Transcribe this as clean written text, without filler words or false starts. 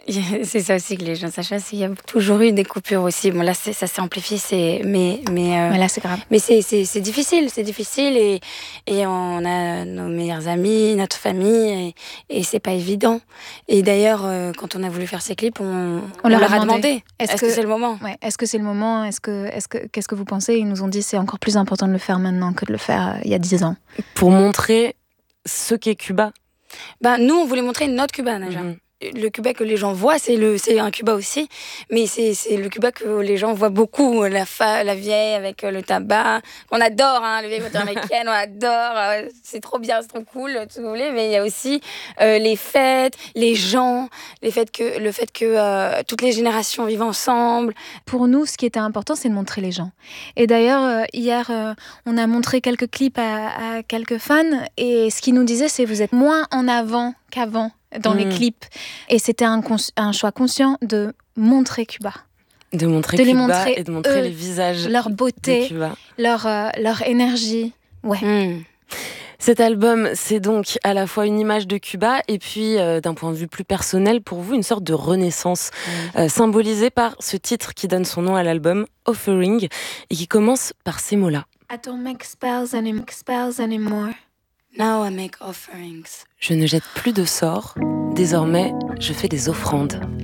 C'est ça aussi que les gens sachent, il y a toujours eu des coupures aussi. Bon là, ça s'est amplifié, mais là, c'est grave. Mais c'est difficile, et on a nos meilleurs amis, notre famille, et c'est pas évident. Et d'ailleurs, quand on a voulu faire ces clips, on leur a demandé. Est-ce que c'est le moment? Ouais. Est-ce que c'est le moment? Qu'est-ce que vous pensez? Ils nous ont dit c'est encore plus important de le faire maintenant que de le faire il y a 10 ans. Pour montrer ce qu'est Cuba. Nous, on voulait montrer notre Cuba déjà. Le Cuba que les gens voient, c'est un Cuba aussi, mais c'est le Cuba que les gens voient beaucoup, la vieille avec le tabac. On adore, les vieilles voitures américaines, on adore, c'est trop bien, c'est trop cool, tout ce que vous voulez, mais il y a aussi les fêtes, les gens, le fait que toutes les générations vivent ensemble. Pour nous, ce qui était important, c'est de montrer les gens. Et d'ailleurs, hier, on a montré quelques clips à quelques fans, et ce qu'ils nous disaient, c'est vous êtes moins en avant qu'avant dans les clips. Et c'était un choix conscient de montrer Cuba. De montrer Cuba et de montrer les visages, leur beauté, de Cuba. Leur énergie. Ouais. Cet album, c'est donc à la fois une image de Cuba et puis, d'un point de vue plus personnel, pour vous, une sorte de renaissance, symbolisée par ce titre qui donne son nom à l'album, Offering, et qui commence par ces mots-là. I don't make spells anymore. Now I make offerings. Je ne jette plus de sorts, désormais je fais des offrandes.